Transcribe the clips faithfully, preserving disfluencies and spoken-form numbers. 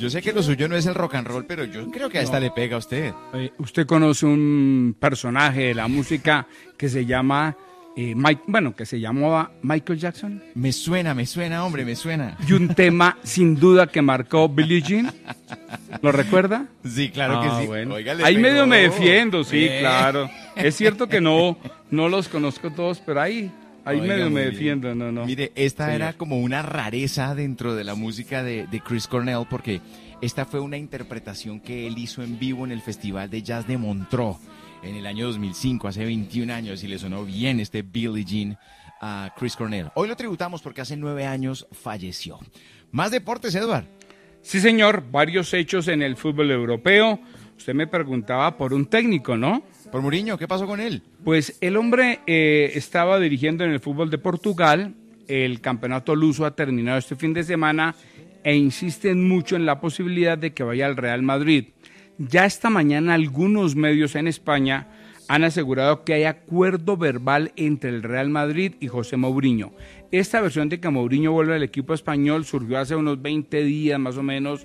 Yo sé que lo suyo no es el rock and roll, pero yo creo que a esta No. le pega a usted. Eh, usted conoce un personaje de la música que se llama, eh, Mike, bueno, que se llamaba Michael Jackson. Me suena, me suena, hombre, me suena. Y un tema sin duda que marcó Billie Jean. ¿Lo recuerda? Sí, claro Ah, que sí. bueno. Oiga, le Ahí pegó. medio me defiendo, sí, Bien. claro. Es cierto que no, no los conozco todos, pero ahí, ahí Oiga, medio muy me bien. defiendo, no, no. Mire, esta Señor. era como una rareza dentro de la música de, de Chris Cornell, porque esta fue una interpretación que él hizo en vivo en el Festival de Jazz de Montreux en el año dos mil cinco, hace veintiún años, y le sonó bien este Billie Jean a Chris Cornell. Hoy lo tributamos porque hace nueve años falleció. Más deportes, Eduard. Sí, señor, varios hechos en el fútbol europeo. Usted me preguntaba por un técnico, ¿no? Por Mourinho, ¿qué pasó con él? Pues el hombre eh, estaba dirigiendo en el fútbol de Portugal. El campeonato luso ha terminado este fin de semana e insisten mucho en la posibilidad de que vaya al Real Madrid. Ya esta mañana algunos medios en España han asegurado que hay acuerdo verbal entre el Real Madrid y José Mourinho. Esta versión de que Mourinho vuelve al equipo español surgió hace unos veinte días más o menos,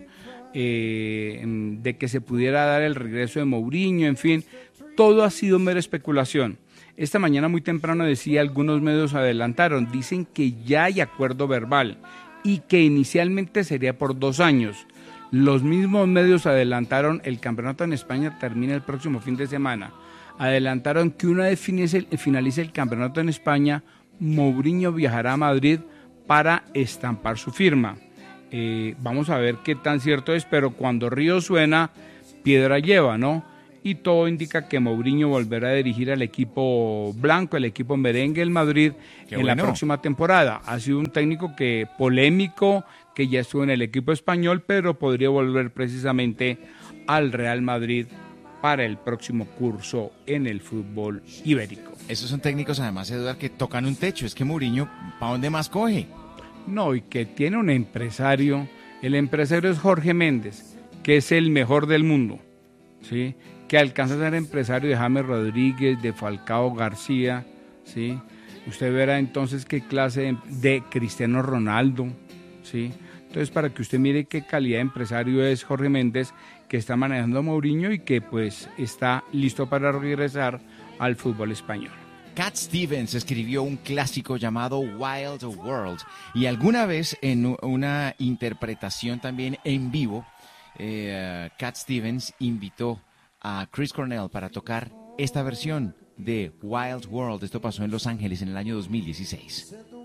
eh, de que se pudiera dar el regreso de Mourinho, en fin, todo ha sido mera especulación. Esta mañana muy temprano decía, algunos medios adelantaron, dicen que ya hay acuerdo verbal y que inicialmente sería por dos años. Los mismos medios adelantaron, el campeonato en España termina el próximo fin de semana. Adelantaron que una vez finalice el campeonato en España, Mourinho viajará a Madrid para estampar su firma. Eh, vamos a ver qué tan cierto es, pero cuando río suena, piedra lleva, ¿no? Y todo indica que Mourinho volverá a dirigir al equipo blanco, el equipo merengue del Madrid, Qué en bueno. la próxima temporada. Ha sido un técnico que polémico, que ya estuvo en el equipo español, pero podría volver precisamente al Real Madrid para el próximo curso en el fútbol ibérico. Esos son técnicos, además, Eduard, que tocan un techo. Es que Mourinho, ¿para dónde más coge? No, y que tiene un empresario, el empresario es Jorge Méndez, que es el mejor del mundo, ¿sí? Que alcanza a ser empresario de James Rodríguez, de Falcao García, ¿sí? Usted verá entonces qué clase de, de Cristiano Ronaldo, ¿sí? Entonces, para que usted mire qué calidad de empresario es Jorge Méndez, que está manejando a Mourinho y que pues está listo para regresar al fútbol español. Cat Stevens escribió un clásico llamado Wild World, y alguna vez en una interpretación también en vivo, eh, Cat Stevens invitó a Chris Cornell para tocar esta versión de Wild World. Esto pasó en Los Ángeles en el año dos mil dieciséis.